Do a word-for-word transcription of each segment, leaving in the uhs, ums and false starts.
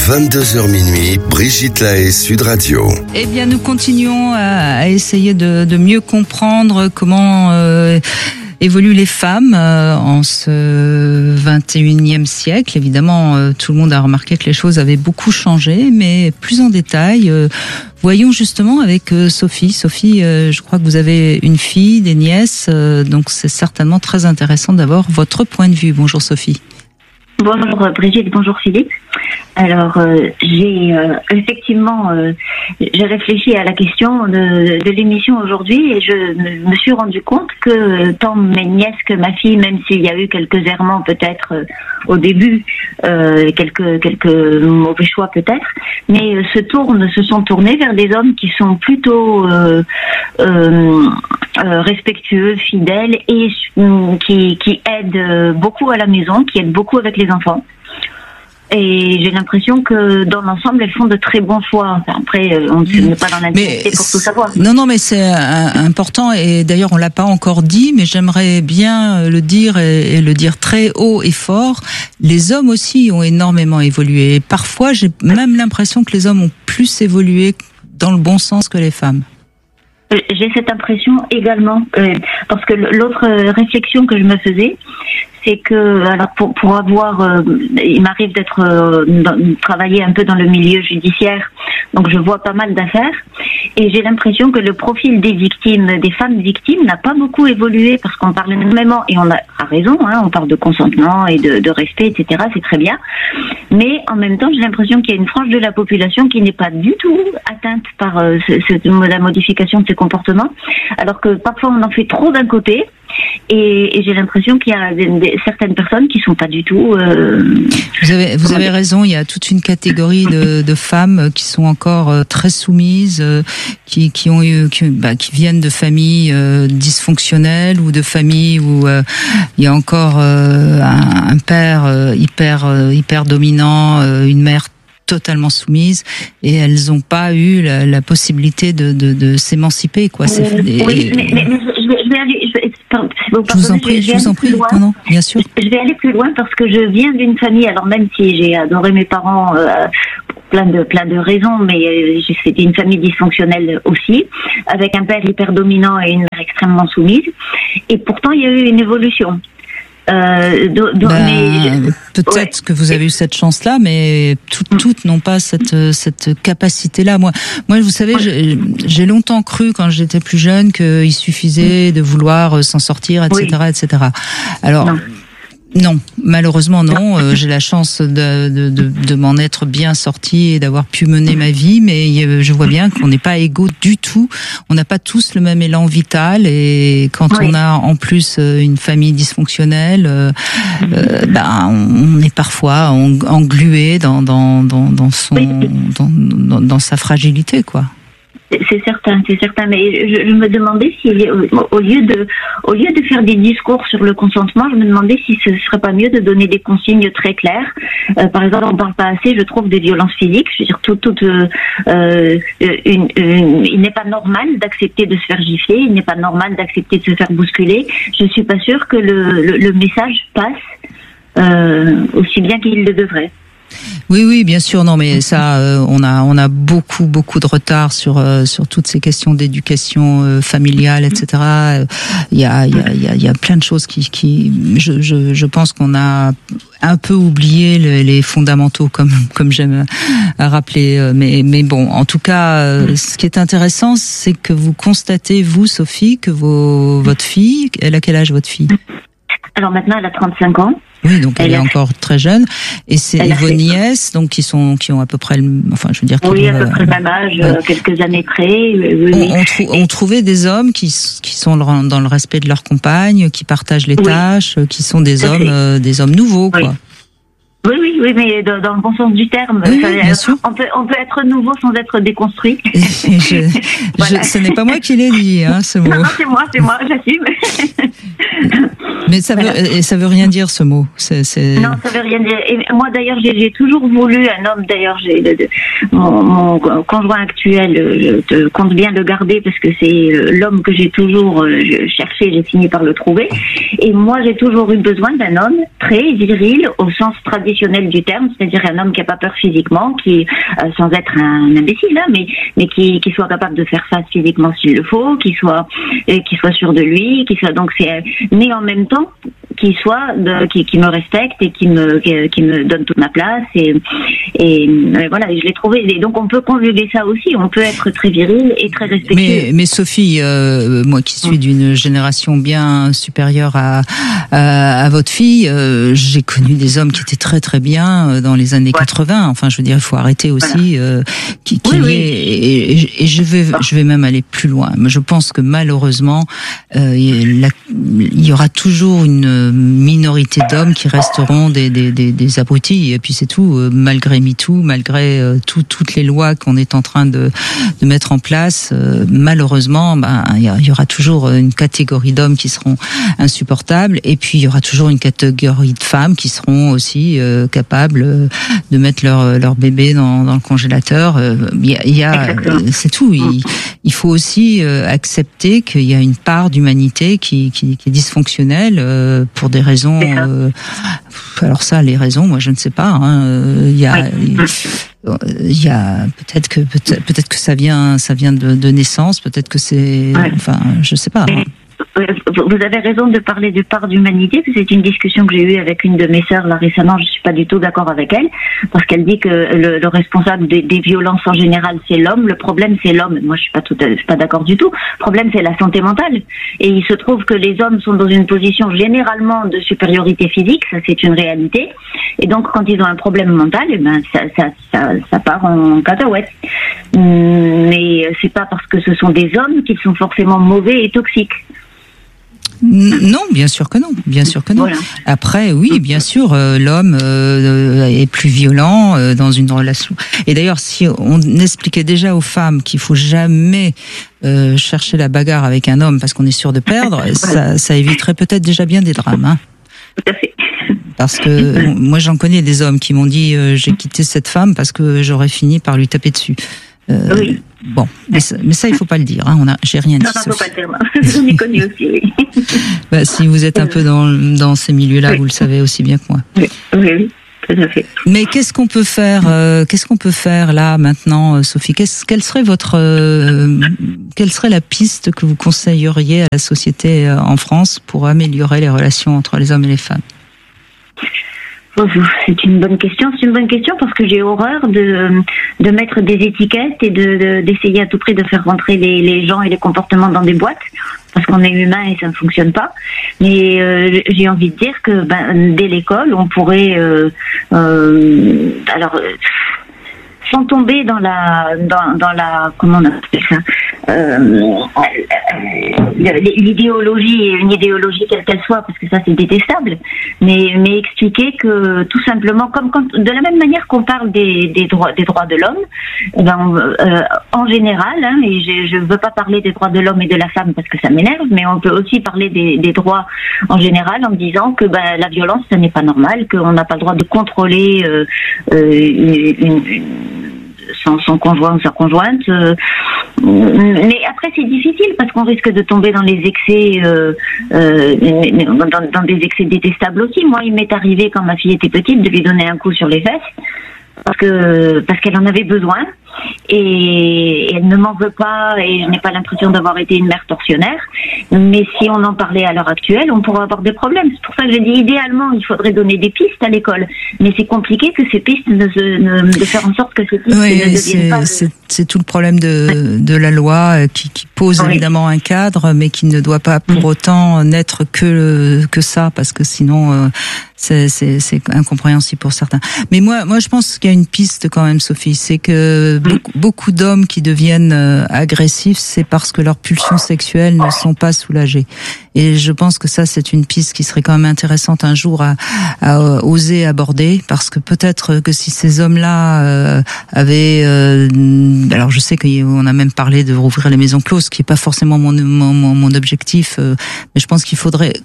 vingt-deux heures minuit, Brigitte Lahaie, Sud Radio. Eh bien, nous continuons à, à essayer de, de mieux comprendre comment euh, évoluent les femmes euh, en ce vingt et unième siècle. Évidemment, euh, tout le monde a remarqué que les choses avaient beaucoup changé, mais plus en détail, euh, voyons justement avec euh, Sophie. Sophie, euh, je crois que vous avez une fille, des nièces, euh, donc c'est certainement très intéressant d'avoir votre point de vue. Bonjour Sophie. Bonjour Brigitte, bonjour Philippe. Alors euh, j'ai euh, effectivement euh, j'ai réfléchi à la question de, de l'émission aujourd'hui et je me suis rendu compte que tant mes nièces que ma fille, même s'il y a eu quelques errements peut-être euh, au début, euh, quelques quelques mauvais choix peut-être, mais euh, se tournent, se sont tournés vers des hommes qui sont plutôt euh, euh, euh, respectueux, fidèles et euh, qui qui aident beaucoup à la maison, qui aident beaucoup avec les enfants. Et j'ai l'impression que dans l'ensemble, elles font de très bons choix. Enfin, après, on n'est pas dans l'intimité pour tout savoir. Non, non, mais c'est important. Et d'ailleurs, on l'a pas encore dit, mais j'aimerais bien le dire et, et le dire très haut et fort. Les hommes aussi ont énormément évolué. Et parfois, j'ai même l'impression que les hommes ont plus évolué dans le bon sens que les femmes. J'ai cette impression également, euh, parce que l'autre réflexion que je me faisais, c'est que alors pour pour avoir, euh, il m'arrive d'être euh, dans, travailler un peu dans le milieu judiciaire, donc je vois pas mal d'affaires, et j'ai l'impression que le profil des victimes, des femmes victimes, n'a pas beaucoup évolué parce qu'on parle énormément et on a, a raison, hein, on parle de consentement et de, de respect, et cetera. C'est très bien, mais en même temps, j'ai l'impression qu'il y a une frange de la population qui n'est pas du tout atteinte par euh, ce, ce, la modification de ses comportements, alors que parfois on en fait trop d'un côté. Et, et j'ai l'impression qu'il y a des, des, certaines personnes qui sont pas du tout. Euh, vous avez, vous avez raison. Il y a toute une catégorie de, de femmes qui sont encore euh, très soumises, euh, qui, qui ont eu, qui, bah, qui viennent de familles euh, dysfonctionnelles ou de familles où euh, il y a encore euh, un, un père euh, hyper, euh, hyper dominant, euh, une mère totalement soumises, et elles n'ont pas eu la, la possibilité de, de, de s'émanciper, quoi. C'est, oui, et, mais, mais, mais je, vais, je vais aller. Je, vais, pardon, je vous en prie, je, je vous en prie. Non, non, bien sûr. Je vais aller plus loin parce que je viens d'une famille. Alors même si j'ai adoré mes parents euh, pour plein de plein de raisons, mais euh, c'était une famille dysfonctionnelle aussi, avec un père hyper dominant et une mère extrêmement soumise. Et pourtant, il y a eu une évolution. Euh, do, do, ben, mais, peut-être ouais. que vous avez eu cette chance-là, mais toutes, toutes n'ont pas cette, cette capacité-là. Moi, moi, vous savez, j'ai, j'ai longtemps cru quand j'étais plus jeune qu'il suffisait de vouloir s'en sortir, et cetera, oui. et cetera. Alors. Non. Non, malheureusement non. Euh, j'ai la chance de, de, de, de m'en être bien sortie et d'avoir pu mener ma vie, mais je vois bien qu'on n'est pas égaux du tout. On n'a pas tous le même élan vital, et quand oui. on a en plus une famille dysfonctionnelle, euh, euh, ben on est parfois englué dans dans dans, dans son dans, dans, dans sa fragilité, quoi. C'est certain, c'est certain, mais je, je me demandais si, au, au lieu de, au lieu de faire des discours sur le consentement, je me demandais si ce serait pas mieux de donner des consignes très claires. Euh, par exemple, on parle pas assez, je trouve, des violences physiques. Je veux dire, tout, tout, euh, une, une, il n'est pas normal d'accepter de se faire gifler, il n'est pas normal d'accepter de se faire bousculer. Je suis pas sûre que le, le, le message passe euh, aussi bien qu'il le devrait. Oui, oui, bien sûr. Non, mais ça, euh, on a, on a beaucoup, beaucoup de retard sur euh, sur toutes ces questions d'éducation euh, familiale, et cetera. Il y a, il y a, il y a, il y a plein de choses qui, qui, je, je, je pense qu'on a un peu oublié le, les fondamentaux, comme comme j'aime rappeler. Mais, mais bon, en tout cas, euh, ce qui est intéressant, c'est que vous constatez, vous, Sophie, que vos votre fille, elle a quel âge votre fille? Alors maintenant, elle a trente-cinq ans. Oui, donc elle, elle est a... encore très jeune. Et c'est et vos fait... nièces, donc qui sont, qui ont à peu près, le, enfin, je veux dire. Oui, qui, à peu euh, près le même âge, euh, quelques années près. Oui, on, on, trou, on trouvait des hommes qui, qui sont dans le respect de leur compagne, qui partagent les oui. tâches, qui sont des hommes, euh, des hommes nouveaux, quoi. Oui. Oui, oui, oui, mais dans, dans le bon sens du terme. Oui, ça, bien sûr. On peut, on peut être nouveau sans être déconstruit. je, voilà. je, ce n'est pas moi qui l'ai dit, hein, ce mot. Non, non, c'est moi, c'est moi, j'assume. Mais ça voilà. veut, et ça veut rien dire ce mot. C'est, c'est... Non, ça veut rien dire. Et moi d'ailleurs, j'ai, j'ai toujours voulu un homme. D'ailleurs, j'ai de, de, mon, mon conjoint actuel, je compte bien le garder parce que c'est l'homme que j'ai toujours cherché. J'ai fini par le trouver. Et moi, j'ai toujours eu besoin d'un homme très viril au sens traditionnel du terme, c'est-à-dire un homme qui a pas peur physiquement, qui euh, sans être un imbécile, hein, mais mais qui qui soit capable de faire face physiquement s'il le faut, qui soit euh, qui soit sûr de lui, qui soit donc c'est mais en même temps qui soit de, qui, qui me respecte et qui me qui, qui me donne toute ma place et et, et voilà, et je l'ai trouvé. Et donc on peut conjuguer ça aussi, on peut être très viril et très respectueux. Mais mais Sophie, euh, moi qui suis d'une génération bien supérieure à à, à votre fille, euh, j'ai connu des hommes qui étaient très très bien dans les années ouais. quatre-vingts. Enfin, je veux dire, il faut arrêter aussi voilà. euh, qui, qui oui, oui. Et, et, et je vais je vais même aller plus loin. Mais je pense que malheureusement, euh, il y aura toujours une minorité d'hommes qui resteront des, des, des, des abrutis, et puis c'est tout, euh, malgré MeToo, malgré euh, tout, toutes les lois qu'on est en train de, de mettre en place, euh, malheureusement, ben, il y, y aura toujours une catégorie d'hommes qui seront insupportables, et puis il y aura toujours une catégorie de femmes qui seront aussi euh, capables euh, de mettre leur, leur bébé dans, dans le congélateur. Il euh, y a, y a euh, c'est tout. Il, il faut aussi euh, accepter qu'il y a une part d'humanité qui, qui, qui est dysfonctionnelle euh, pour des raisons. Euh, alors ça, les raisons, moi je ne sais pas. Hein, il y a, il y a peut-être que peut-être, peut-être que ça vient, ça vient de, de naissance. Peut-être que c'est, enfin, je sais pas. Hein. Vous avez raison de parler de part d'humanité, c'est une discussion que j'ai eue avec une de mes sœurs là récemment. Je suis pas du tout d'accord avec elle, parce qu'elle dit que le, le responsable des, des violences en général c'est l'homme, le problème c'est l'homme. Moi je suis pas tout, je suis pas d'accord du tout. Le problème c'est la santé mentale. Et il se trouve que les hommes sont dans une position généralement de supériorité physique, ça c'est une réalité. Et donc quand ils ont un problème mental, eh ben ça, ça, ça, ça part en cacahuète. Mais c'est pas parce que ce sont des hommes qu'ils sont forcément mauvais et toxiques. Non, bien sûr que non, bien sûr que non. Voilà. Après, oui, bien sûr, euh, l'homme euh, est plus violent euh, dans une relation. Et d'ailleurs, si on expliquait déjà aux femmes qu'il faut jamais euh, chercher la bagarre avec un homme parce qu'on est sûr de perdre, voilà. ça, ça éviterait peut-être déjà bien des drames. Hein. Tout à fait. Parce que moi, j'en connais des hommes qui m'ont dit euh, j'ai quitté cette femme parce que j'aurais fini par lui taper dessus. Euh, oui. Bon, mais ça, mais ça, il faut pas le dire. Hein. On a, j'ai rien dit. Non, non, faut pas le dire. J'en ai connu aussi. Oui. Bah, si vous êtes un peu dans dans ces milieux-là, oui. Vous le savez aussi bien que moi. Oui, oui, oui. Tout à fait. Mais qu'est-ce qu'on peut faire euh, Qu'est-ce qu'on peut faire là maintenant, Sophie Qu'est-ce, Quelle serait votre euh, quelle serait la piste que vous conseilleriez à la société euh, en France pour améliorer les relations entre les hommes et les femmes? C'est une bonne question. C'est une bonne question parce que j'ai horreur de de mettre des étiquettes et de, de d'essayer à tout prix de faire rentrer les les gens et les comportements dans des boîtes parce qu'on est humain et ça ne fonctionne pas. Mais euh, j'ai envie de dire que ben, dès l'école, on pourrait euh, euh, alors euh, sans tomber dans la dans dans la comment on appelle ça euh, l'idéologie une idéologie quelle qu'elle soit parce que ça c'est détestable mais mais expliquer que tout simplement comme quand de la même manière qu'on parle des des droits des droits de l'homme eh ben euh, en général hein, et je je veux pas parler des droits de l'homme et de la femme parce que ça m'énerve mais on peut aussi parler des des droits en général en disant que ben la violence ça n'est pas normal qu'on n'a pas le droit de contrôler euh, euh, une, une, une Son, son conjoint ou sa conjointe. Euh, mais après, c'est difficile parce qu'on risque de tomber dans les excès, euh, euh, dans, dans des excès détestables aussi. Moi, il m'est arrivé quand ma fille était petite de lui donner un coup sur les fesses parce que parce qu'elle en avait besoin et elle ne m'en veut pas et je n'ai pas l'impression d'avoir été une mère tortionnaire. Mais si on en parlait à l'heure actuelle, on pourrait avoir des problèmes. C'est pour ça que je dis idéalement, il faudrait donner des pistes à l'école. Mais c'est compliqué que ces pistes ne, se, ne de faire en sorte que ces pistes oui, ne deviennent c'est, pas. C'est, c'est tout le problème de, de la loi qui, qui pose oui. évidemment un cadre, mais qui ne doit pas pour autant n'être que que ça, parce que sinon euh, c'est, c'est, c'est incompréhensible pour certains. Mais moi, moi, je pense qu'il y a une piste quand même, Sophie, c'est que beaucoup, beaucoup d'hommes qui deviennent euh, agressifs, c'est parce que leurs pulsions sexuelles ne sont pas soulagées. Et je pense que ça, c'est une piste qui serait quand même intéressante un jour à, à oser aborder, parce que peut-être que si ces hommes-là euh, avaient, euh, alors je sais qu'on a même parlé de rouvrir les maisons closes, ce qui n'est pas forcément mon mon, mon objectif, euh, mais je pense qu'il faudrait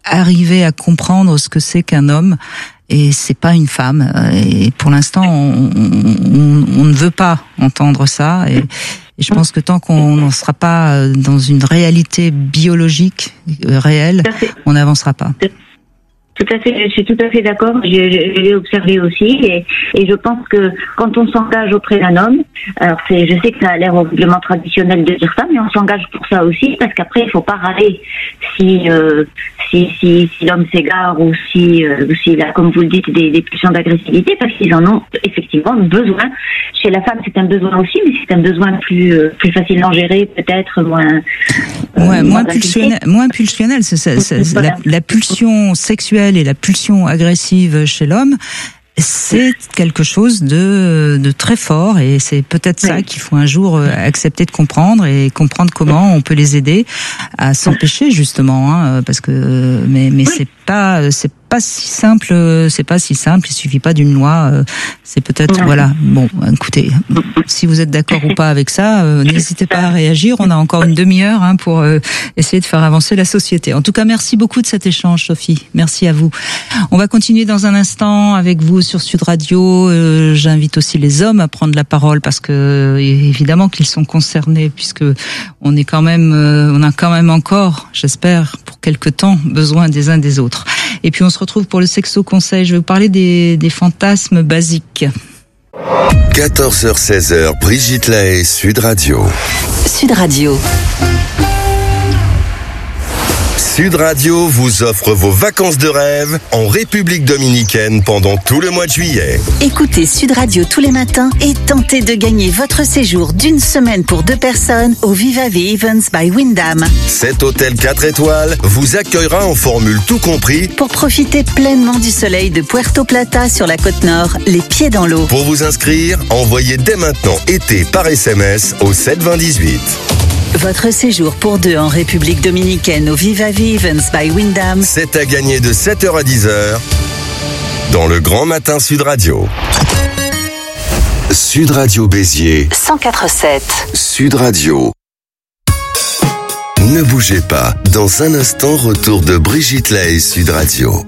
arriver à comprendre ce que c'est qu'un homme. Et c'est pas une femme. Et pour l'instant, on, on, on ne veut pas entendre ça. Et, et je pense que tant qu'on n'en sera pas dans une réalité biologique réelle, on n'avancera pas. Tout à fait, je suis tout à fait d'accord. Je, je, je l'ai observé aussi, et, et je pense que quand on s'engage auprès d'un homme, alors c'est, je sais que ça a l'air horriblement traditionnel de dire ça, mais on s'engage pour ça aussi, parce qu'après il faut pas râler si euh, si si, si l'homme s'égare ou si euh, s'il a, comme vous le dites, des, des pulsions d'agressivité, parce qu'ils en ont effectivement besoin. Chez la femme, c'est un besoin aussi, mais c'est un besoin plus euh, plus facilement géré, peut-être moins euh, ouais, moins pulsionnel, moins pulsionnel. C'est, c'est, c'est, c'est voilà. la, la pulsion sexuelle et la pulsion agressive chez l'homme, c'est quelque chose de, de très fort, et c'est peut-être ça qu'il faut un jour accepter de comprendre, et comprendre comment on peut les aider à s'empêcher, justement, hein, parce que mais mais c'est pas c'est pas si simple, c'est pas si simple, il suffit pas d'une loi, c'est peut-être, voilà, bon, écoutez, si vous êtes d'accord ou pas avec ça, euh, n'hésitez pas à réagir, on a encore une demi-heure hein, pour euh, essayer de faire avancer la société. En tout cas, merci beaucoup de cet échange, Sophie, merci à vous. On va continuer dans un instant avec vous sur Sud Radio, euh, j'invite aussi les hommes à prendre la parole, parce que évidemment qu'ils sont concernés, puisque on est quand même, euh, on a quand même encore, j'espère, pour quelque temps, besoin des uns des autres. Et puis on se retrouve pour le Sexo Conseil. Je vais vous parler des, des fantasmes basiques. quatorze heures seize heures, Brigitte Lahaie, Sud Radio. Sud Radio. Sud Radio vous offre vos vacances de rêve en République dominicaine pendant tout le mois de juillet. Écoutez Sud Radio tous les matins et tentez de gagner votre séjour d'une semaine pour deux personnes au Viva Vie Events by Wyndham. Cet hôtel quatre étoiles vous accueillera en formule tout compris pour profiter pleinement du soleil de Puerto Plata sur la côte nord, les pieds dans l'eau. Pour vous inscrire, envoyez dès maintenant été par S M S au sept vingt dix-huit. Votre séjour pour deux en République dominicaine au Viva Vie Events by Wyndham, c'est à gagner de sept heures à dix heures dans le Grand Matin Sud Radio. Sud Radio Béziers cent quatre virgule sept. Sud Radio. Ne bougez pas, dans un instant, retour de Brigitte Lahaie, Sud Radio.